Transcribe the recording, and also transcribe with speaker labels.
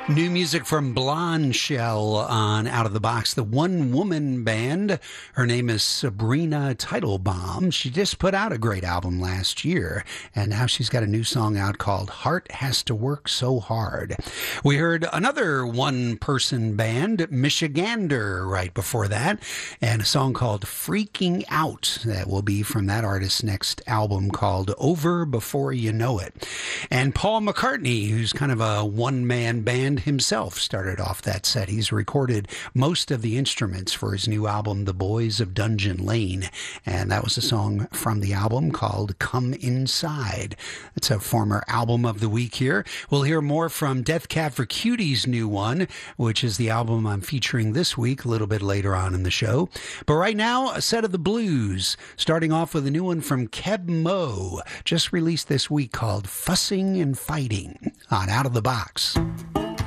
Speaker 1: New music from Blonde Shell on Out of the Box, the one-woman band. Her name is Sabrina Teitelbaum. She just put out a great album last year, and now she's got a new song out called Heart Has to Work So Hard. We heard another one-person band, Michigander, right before that, and a song called Freaking Out. That will be from that artist's next album called Over Before You Know It. And Paul McCartney, who's kind of a one-man band himself, started off that set. He's recorded most of the instruments for his new album, The Boys of Dungeon Lane, and that was a song from the album called Come Inside. It's a former album of the week here. We'll hear more from Death Cab for Cutie's new one, which is the album I'm featuring this week, a little bit later on in the show. But right now, a set of the blues, starting off with a new one from Keb Mo, just released this week called Fussing and Fighting on Out of the Box.